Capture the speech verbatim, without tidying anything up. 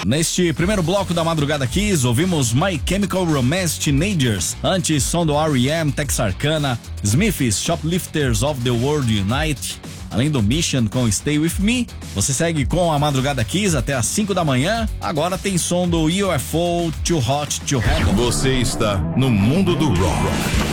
Neste primeiro bloco da Madrugada Kiss, ouvimos My Chemical Romance Teenagers, antes som do R E M, Texarkana, Smiths, Shoplifters of the World Unite, além do Mission com Stay With Me. Você segue com a Madrugada Kiss até às cinco da manhã. Agora tem som do U F O, Too Hot to Handle. Você está no mundo do rock.